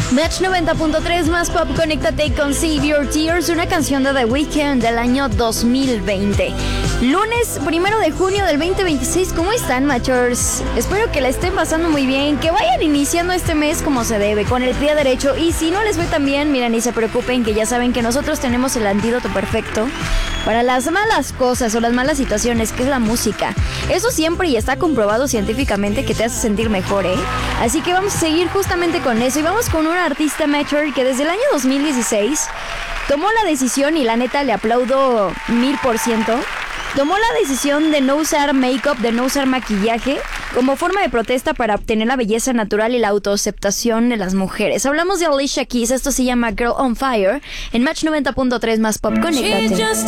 Match 90.3 más pop, conéctate con Save Your Tears, una canción de The Weeknd del año 2020. Lunes 1 de junio del 2026, ¿cómo están, Matchers? Espero que la estén pasando muy bien, que vayan iniciando este mes como se debe, con el pie derecho. Y si no les fue tan bien, miren, ni se preocupen, que ya saben que nosotros tenemos el antídoto perfecto para las malas cosas o las malas situaciones, que es la música. Eso siempre y está comprobado científicamente que te hace sentir mejor, ¿eh? Así que vamos a seguir justamente con eso y vamos con una artista Matcher que desde el año 2016 tomó la decisión, y la neta le aplaudo 1000%, tomó la decisión de no usar make-up, de no usar maquillaje, como forma de protesta para obtener la belleza natural y la autoaceptación de las mujeres. Hablamos de Alicia Keys, esto se llama Girl on Fire, en Match 90.3 más pop, conéctate.